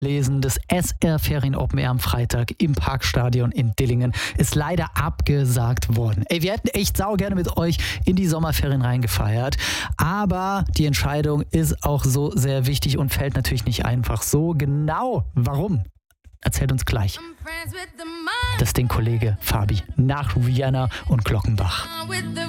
lesen, das SR Ferien Open Air am Freitag im Parkstadion in Dillingen ist leider abgesagt worden. Ey, wir hätten echt saugerne mit euch in die Sommerferien reingefeiert, aber die Entscheidung ist auch so sehr wichtig und fällt natürlich nicht einfach so. Genau, warum? Erzählt uns gleich das Ding Kollege Fabi nach Rihanna und Glockenbach.